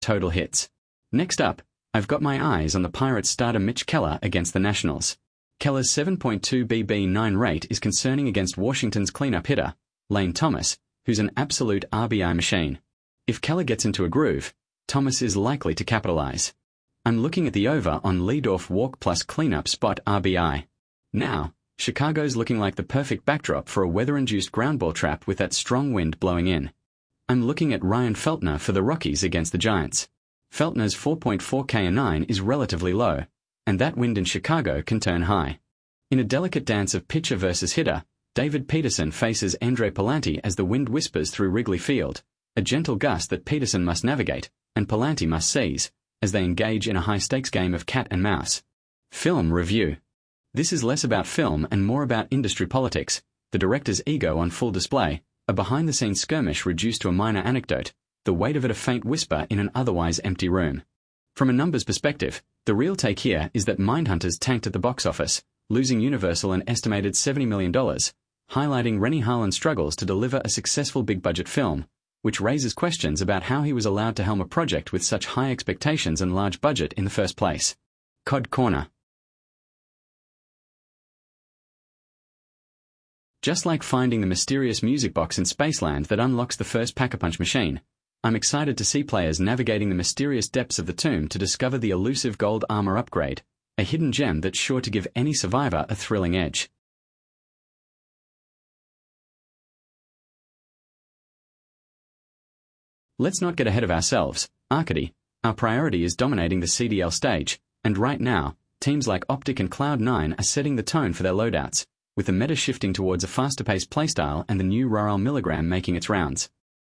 Total hits. Next up, I've got my eyes on the Pirates starter Mitch Keller against the Nationals. Keller's 7.2 BB9 rate is concerning against Washington's cleanup hitter, Lane Thomas, who's an absolute RBI machine. If Keller gets into a groove, Thomas is likely to capitalize. I'm looking at the over on leadoff walk plus cleanup spot RBI. Now, Chicago's looking like the perfect backdrop for a weather-induced ground ball trap with that strong wind blowing in. I'm looking at Ryan Feltner for the Rockies against the Giants. Feltner's 4.4 K/9 is relatively low, and that wind in Chicago can turn high. In a delicate dance of pitcher versus hitter, David Peterson faces Andre Pallante as the wind whispers through Wrigley Field, a gentle gust that Peterson must navigate, and Pallante must seize, as they engage in a high-stakes game of cat and mouse. Film review. This is less about film and more about industry politics, the director's ego on full display, a behind-the-scenes skirmish reduced to a minor anecdote, the weight of it a faint whisper in an otherwise empty room. From a numbers perspective, the real take here is that Mindhunters tanked at the box office, losing Universal an estimated $70 million, highlighting Renny Harlin's struggles to deliver a successful big-budget film, which raises questions about how he was allowed to helm a project with such high expectations and large budget in the first place. Cod Corner. Just like finding the mysterious music box in Spaceland that unlocks the first Pack-a-Punch machine, I'm excited to see players navigating the mysterious depths of the tomb to discover the elusive gold armor upgrade, a hidden gem that's sure to give any survivor a thrilling edge. Let's not get ahead of ourselves, Arcady. Our priority is dominating the CDL stage, and right now, teams like Optic and Cloud9 are setting the tone for their loadouts, with the meta shifting towards a faster-paced playstyle and the new Roral Milligram making its rounds.